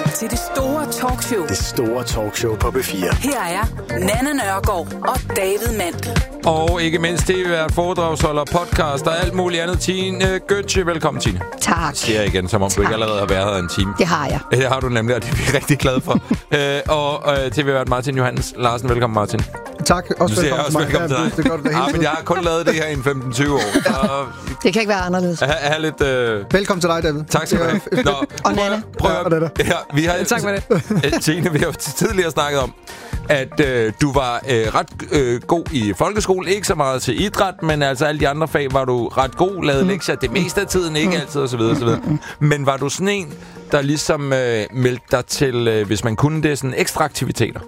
til det store talkshow. Det store talkshow på P4. Her er Nanna Nørgaard og David Mandel. Og ikke mindst tv-vært, foredragsholder, podcast og alt muligt andet. Tine Gøtje, velkommen Tine. Tak. Siger jeg igen, som om du ikke allerede har været her en time. Det har jeg. Det har du nemlig, og det er vi rigtig glade for. og tv-vært Martin Johannes Larsen, velkommen Martin. Tak, også velkommen til mig. Det er godt, men jeg har kun lavet det her i 15-20 år. Så det kan ikke være anderledes. Velkommen til dig, David. Tak skal du have. Nå, og Nanna. Vi har, tak for det. Tine, vi har jo tidligere snakket om, at du var ret god i folkeskole. Ikke så meget til idræt, men altså alle de andre fag var du ret god. Lavede lektier det meste af tiden, ikke altid osv. Men var du sådan en, der ligesom meldte dig til, hvis man kunne det, sådan ekstra aktiviteter?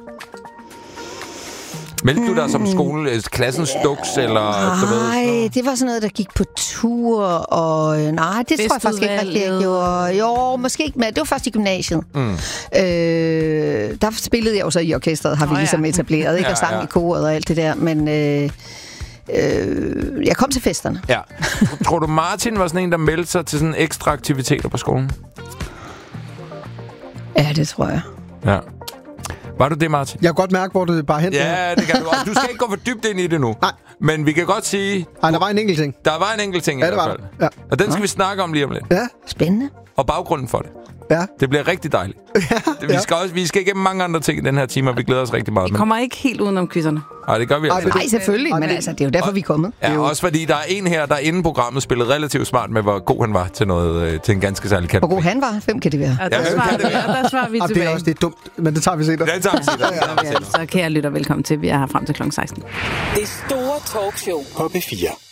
Meldte du dig som klassens duks, eller... Nej, det var sådan noget, der gik på tur, og... nej, det tror jeg faktisk ikke rigtig, jeg gjorde. Jo, måske ikke, men det var først i gymnasiet. Der spillede jeg jo så i orkestret, har vi ligesom etableret, ikke? Og sang i koret og alt det der, men... jeg kom til festerne. Ja. Tror du, Martin var sådan en, der meldte sig til sådan ekstra aktiviteter på skolen? Ja, det tror jeg. Ja. Var du det, Martin? Jeg kan godt mærke, hvor det bare hen. Ja, det kan du. Du skal ikke gå for dybt ind i det nu. Nej. Men vi kan godt sige... Nej, der var en enkelt ting. Der var en enkelt ting i hvert fald. Ja. Og den skal vi snakke om lige om lidt. Ja. Spændende. Og baggrunden for det. Ja. Det bliver rigtig dejligt. Vi skal igennem mange andre ting i den her time, og vi glæder os rigtig meget. Vi kommer ikke helt udenom quizzerne. Nej, det gør vi altså. Nej, selvfølgelig, men altså, det er jo derfor, vi er kommet. Ja, også fordi der er en her, der inden programmet spillede relativt smart med, hvor god han var til en ganske særlig kategori. Hvor god han var? 5 kan det være. Ja, der svarer vi tilbage. Det er også det er dumt, men det tager vi senere. Det tager vi senere. Så kære lytter, velkommen til. Vi er her frem til kl. 16. Det store talkshow På P4.